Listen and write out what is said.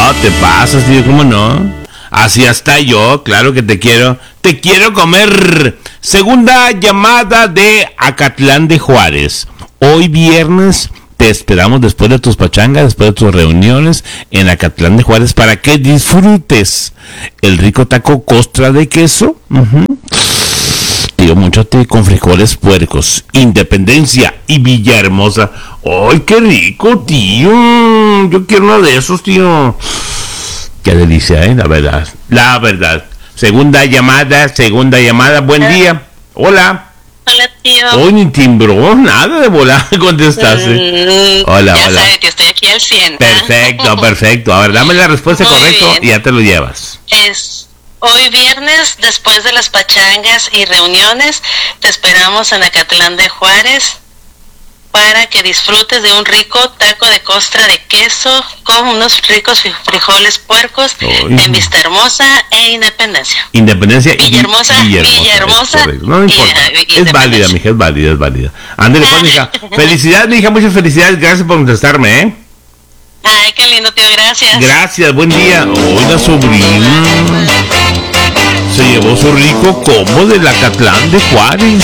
No, te pasas, tío, ¿cómo no? Así hasta yo, claro que te quiero. Te quiero comer. Segunda llamada de Acatlán de Juárez. Hoy viernes te esperamos después de tus pachangas, después de tus reuniones en Acatlán de Juárez para que disfrutes el rico taco costra de queso. Tío, mucho té con frijoles puercos, Independencia y Villahermosa. ¡Ay, qué rico, tío! Yo quiero uno de esos, tío. Qué delicia, la verdad. La verdad. Segunda llamada. Buen día. Hola. Hola, tío. Hoy ni timbró, nada de volar contestaste. Hola. Ya sabes que estoy aquí al 100. Perfecto. A ver, dame la respuesta correcta y ya te lo llevas. Es hoy viernes, después de las pachangas y reuniones, te esperamos en Acatlán de Juárez para que disfrutes de un rico taco de costra de queso con unos ricos frijoles puercos en Vista Hermosa e Independencia. Villahermosa. No importa. Es válida, mija, es válida. Ándale, pues, mija. Felicidades, mija, muchas felicidades. Gracias por contestarme, Ay, qué lindo, tío, gracias. Gracias, buen día. La sobrina se llevó su rico combo del Acatlán de Juárez.